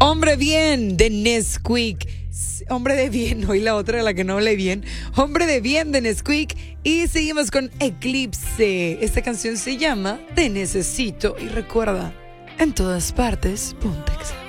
Hombre bien de Nesquik. Hombre de bien, hoy la otra, la que no hablé bien. Hombre de bien de Nesquik. Y seguimos con Eclipse. Esta canción se llama Te Necesito. Y recuerda, en todas partes, ponte Exa.